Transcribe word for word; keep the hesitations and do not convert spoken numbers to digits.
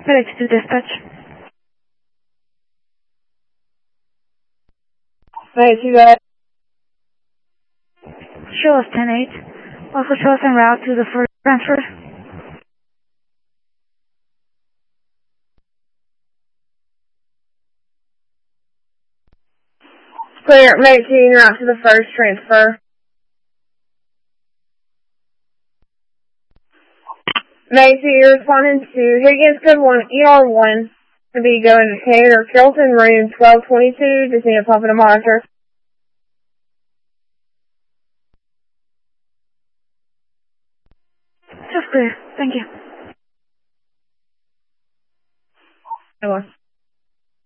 FedEx to dispatch. FedEx to that. Show us ten eight. Also show us en route to the first transfer. Clear, FedEx en route to the first transfer. FedEx, you're responding to Higgins Code one E R one to be going to Taylor Carrollton room twelve twenty-two. Just need to pop in a monitor. Just clear. Thank you. Hello.